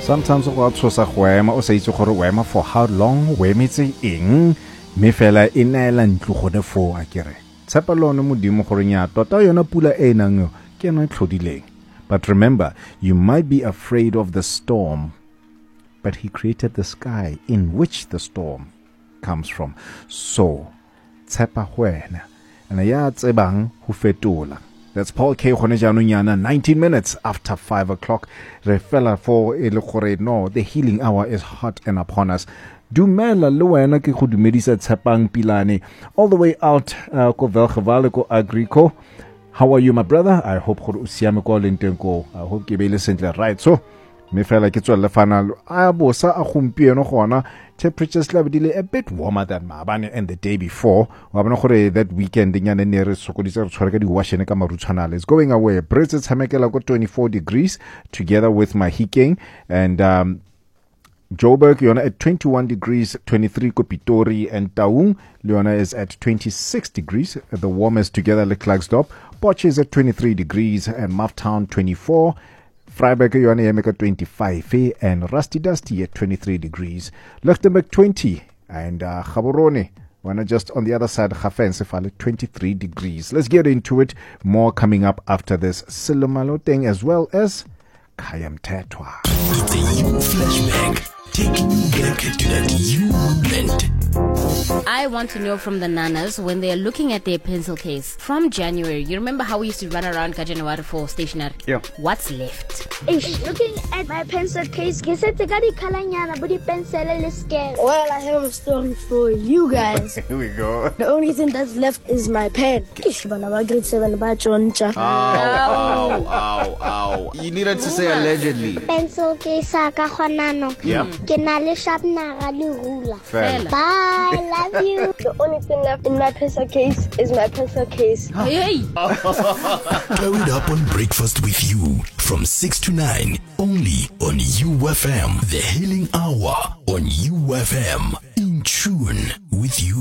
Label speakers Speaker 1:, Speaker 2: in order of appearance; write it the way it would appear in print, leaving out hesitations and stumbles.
Speaker 1: Sometimes go tshosa go ema o sa itse gore o ema for how long, o emetse eng, me fela e naela ntlo gone fo a kere. Tshepa lone modimo gore nya tota yona pula e nang ke ena tlhodileng. But remember, you might be afraid of the storm, but he created the sky in which the storm comes from. So, tshepa go ena. And ya tsebang ho fetola. That's Paul K. 19 minutes after 5 o'clock. Re fela for e le gore no, the healing hour is hot and upon us. Dumela le wena ke go dumedisa Tshepang Pilane all the way out ko Velgevale ko Agrico. How are you, my brother? I hope gore o siame ko lenteng ko. I hope ke be le sentle, right? So me fela ke tswela fana a bosa a gompieno gona. Temperatures level a bit warmer than maabane and the day before. Wa bona gore that weekend nyane ne re sokoditse re tshwara ka di washene ka marutshwana. It's going away. Brits tshamekela ko 24 degrees together with Mahikeng and Joburg yona at 21 degrees, 23 ko Pitori, and Taung Leona is at 26 degrees, the warmest together like Klerksdorp. Potch is at 23 degrees and Mufftown 24. Freiburg yona yemeka 25 and Rusty Dusty at 23 degrees. Lichtenburg 20 and Gaborone wanna just on the other side Gafensefale 23 degrees. Let's get into it. More coming up after this Silomalo thing as well as Kayam Tetwa.
Speaker 2: It's a you flashback. Taking you back to that you moment.
Speaker 3: I want to know from the nanas when they are looking at their pencil case from January. You remember how we used to run around January for stationery?
Speaker 4: Yeah.
Speaker 3: What's left?
Speaker 5: Looking at my pencil case, well,
Speaker 6: I have a story for you guys.
Speaker 4: Here we go.
Speaker 6: The only thing that's left is my pen.
Speaker 4: Ow. You needed to say allegedly.
Speaker 5: pencil case
Speaker 4: Yeah. Fair.
Speaker 5: Bye, love you.
Speaker 6: The only thing left in my pencil case is my pencil case.
Speaker 3: Hey!
Speaker 2: Glow it up on Breakfast with You from 6 to 9 only on UFM. The Healing Hour on UFM. In tune with you.